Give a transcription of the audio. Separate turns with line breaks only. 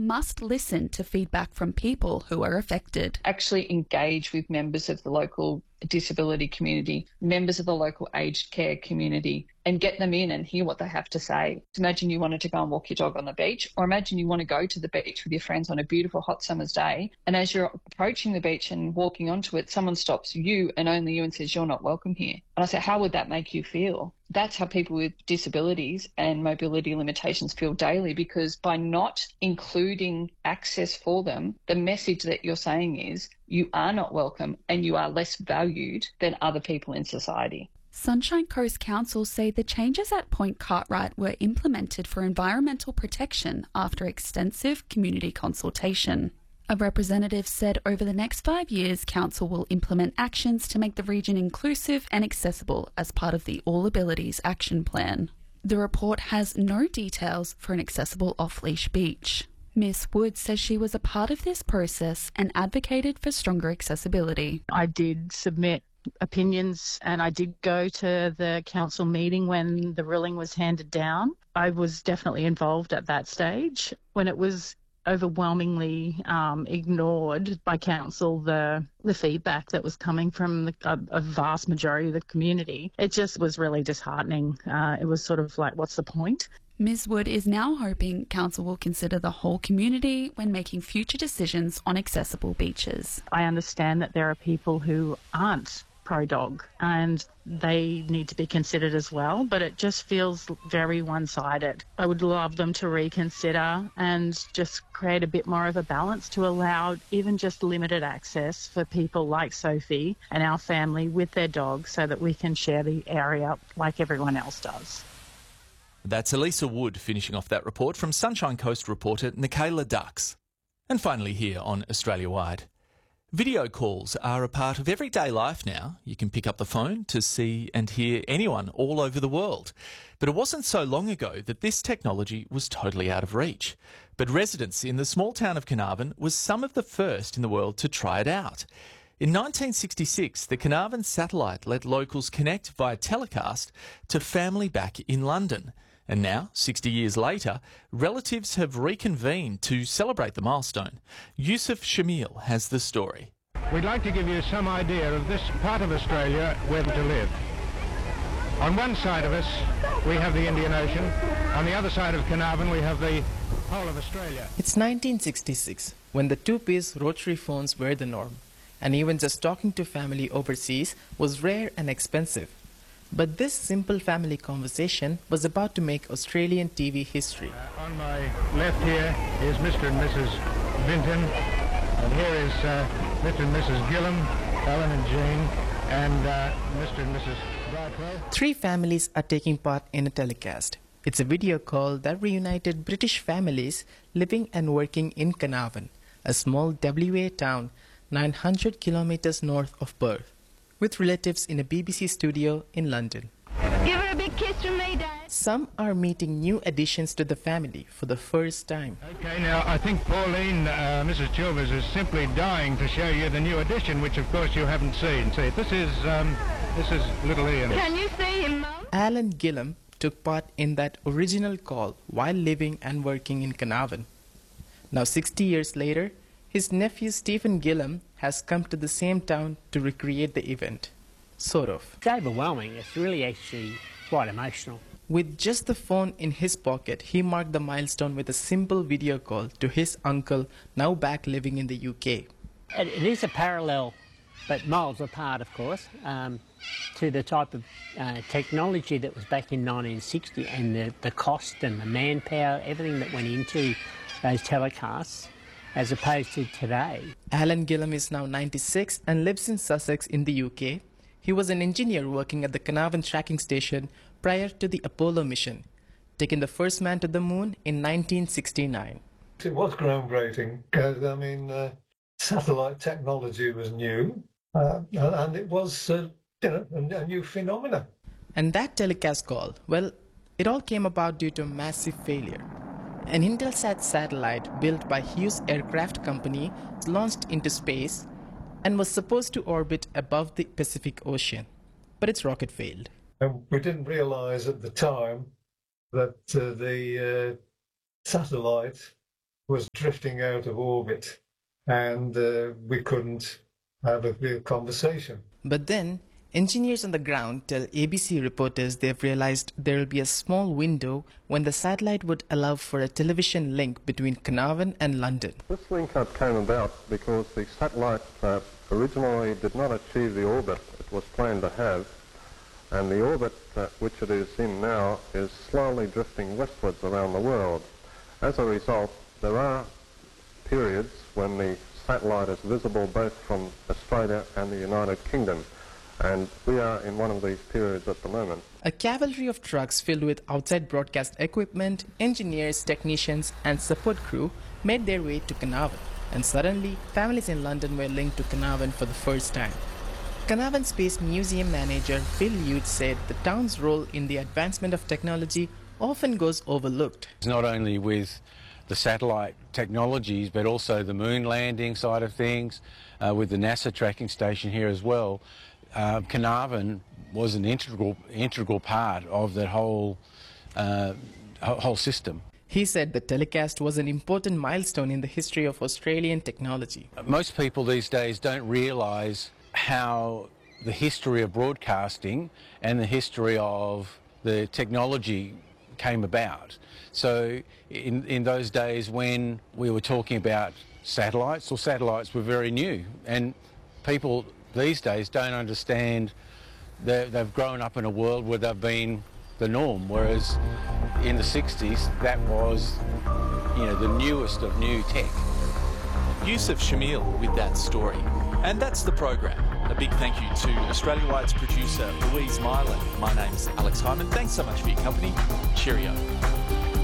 must listen to feedback from people who are affected.
Actually engage with members of the local disability community, members of the local aged care community, and get them in and hear what they have to say. Imagine you wanted to go and walk your dog on the beach, or imagine you want to go to the beach with your friends on a beautiful hot summer's day, and as you're approaching the beach and walking onto it, someone stops you and only you and says, "You're not welcome here." And I say, how would that make you feel? That's how people with disabilities and mobility limitations feel daily, because by not including access for them, the message that you're saying is you are not welcome and you are less valued than other people in society.
Sunshine Coast Council say the changes at Point Cartwright were implemented for environmental protection after extensive community consultation. A representative said over the next 5 years, Council will implement actions to make the region inclusive and accessible as part of the All Abilities Action Plan. The report has no details for an accessible off-leash beach. Ms. Wood says she was a part of this process and advocated for stronger accessibility.
I did submit opinions and I did go to the council meeting when the ruling was handed down. I was definitely involved at that stage. When it was overwhelmingly ignored by council, the feedback that was coming from a vast majority of the community, it just was really disheartening. It was sort of like, what's the point?
Ms. Wood is now hoping Council will consider the whole community when making future decisions on accessible beaches.
I understand that there are people who aren't pro-dog and they need to be considered as well, but it just feels very one-sided. I would love them to reconsider and just create a bit more of a balance to allow even just limited access for people like Sophie and our family with their dog so that we can share the area like everyone else does.
That's Elisa Wood finishing off that report from Sunshine Coast reporter Nicola Dux. And finally here on Australia Wide. Video calls are a part of everyday life now. You can pick up the phone to see and hear anyone all over the world. But it wasn't so long ago that this technology was totally out of reach. But residents in the small town of Carnarvon was some of the first in the world to try it out. In 1966, the Carnarvon satellite let locals connect via telecast to family back in London. And now, 60 years later, relatives have reconvened to celebrate the milestone. Yusuf Shamil has the story.
We'd like to give you some idea of this part of Australia where to live. On one side of us, we have the Indian Ocean. On the other side of Carnarvon, we have the whole of Australia.
It's 1966, when the two-piece rotary phones were the norm, and even just talking to family overseas was rare and expensive. But this simple family conversation was about to make Australian TV history.
On my left here is Mr. and Mrs. Vinton, and here is Mr. and Mrs. Gillam, Ellen and Jane, and Mr. and Mrs. Brightwell.
3 families are taking part in a telecast. It's a video call that reunited British families living and working in Carnarvon, a small WA town 900 kilometers north of Perth, with relatives in a BBC studio in London.
Give her a big kiss from me, Dad.
Some are meeting new additions to the family for the first time.
Okay, now I think Pauline, Mrs. Chilvers, is simply dying to show you the new addition, which of course you haven't seen. See, this is little Ian.
Can you see him, Mum?
Alan Gillam took part in that original call while living and working in Carnarvon. Now 60 years later, his nephew Stephen Gillam has come to the same town to recreate the event. Sort of.
It's overwhelming. It's really actually quite emotional.
With just the phone in his pocket, he marked the milestone with a simple video call to his uncle, now back living in the UK.
It is a parallel, but miles apart, of course, to the type of technology that was back in 1960 and the cost and the manpower, everything that went into those telecasts, as opposed to today.
Alan Gillam is now 96 and lives in Sussex in the UK. He was an engineer working at the Carnarvon tracking station prior to the Apollo mission, taking the first man to the moon in 1969.
It was groundbreaking because, satellite technology was new and it was, a new phenomenon.
And that telecast call, well, it all came about due to a massive failure. An Intelsat satellite built by Hughes Aircraft Company launched into space and was supposed to orbit above the Pacific Ocean, but its rocket failed.
And we didn't realise at the time that the satellite was drifting out of orbit, and we couldn't have a real conversation.
But then, engineers on the ground tell ABC reporters they've realized there will be a small window when the satellite would allow for a television link between Carnarvon and London.
This link-up came about because the satellite originally did not achieve the orbit it was planned to have, and the orbit which it is in now is slowly drifting westwards around the world. As a result, there are periods when the satellite is visible both from Australia and the United Kingdom, and we are in one of these periods at the moment.
A cavalry of trucks filled with outside broadcast equipment, engineers, technicians and support crew made their way to Carnarvon, and suddenly families in London were linked to Carnarvon for the first time. Carnarvon Space Museum manager Phil Youth said the town's role in the advancement of technology often goes overlooked.
Not only with the satellite technologies, but also the moon landing side of things, with the NASA tracking station here as well. Carnarvon was an integral part of that whole system.
He said the telecast was an important milestone in the history of Australian technology.
Most people these days don't realise how the history of broadcasting and the history of the technology came about. So in those days when we were talking about satellites, or satellites were very new, and people these days don't understand that they've grown up in a world where they've been the norm, whereas in the 60s that was, the newest of new tech.
Yusuf Shamil with that story. And that's the program. A big thank you to Australia Wide's producer Louise Mylan. My name's Alex Hyman. Thanks so much for your company. Cheerio.